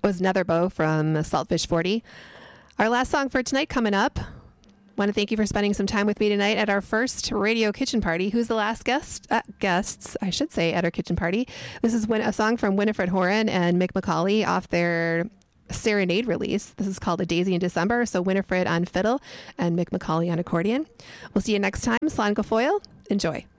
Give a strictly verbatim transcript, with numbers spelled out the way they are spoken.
was Netherbow from Saltfish forty. Our last song for tonight coming up. Want to thank you for spending some time with me tonight at our first radio kitchen party. Who's the last guest? Uh, guests, I should say, at our kitchen party. This is Win- a song from Winifred Horan and Mick McCauley off their Serenade release. This is called A Daisy in December. So Winifred on fiddle and Mick McCauley on accordion. We'll see you next time. Slán go Foil. Enjoy.